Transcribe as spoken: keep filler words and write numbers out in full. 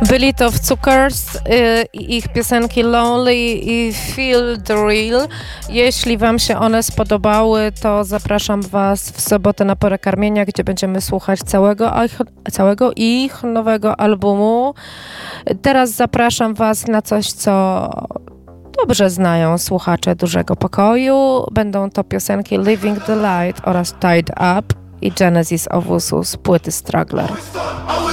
Byli to w Cukers, y, ich piosenki Lonely i Feel the Real. Jeśli wam się one spodobały, to zapraszam was w sobotę na porę karmienia, gdzie będziemy słuchać całego ich, całego ich nowego albumu. Teraz zapraszam was na coś, co dobrze znają słuchacze Dużego Pokoju. Będą to piosenki Living the Light oraz Tied Up i Genesis Owusu z płyty Struggler.